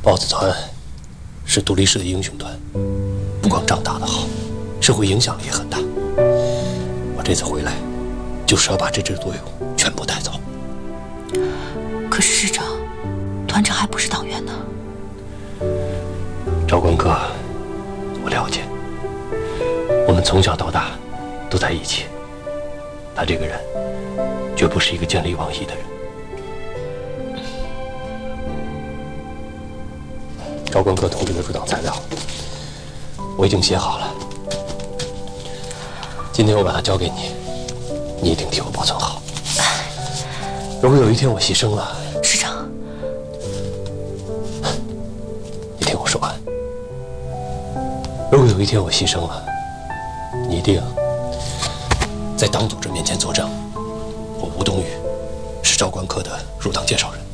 豹子团是独立师的英雄团，不光仗打得好，社会影响力也很大。我这次回来，就是要把这支队伍全部带走。 可是师长，团长还不是党员呢。 赵光哥，我了解，我们从小到大都在一起。他这个人，绝不是一个见利忘义的人。赵光哥同志的入党材料，我已经写好了。今天我把它交给你，你一定替我保存好。如果有一天我牺牲了， 师长， 你听我说完。如果有一天我牺牲了，你一定在党组织面前作证，我吴东宇是赵光科的入党介绍人。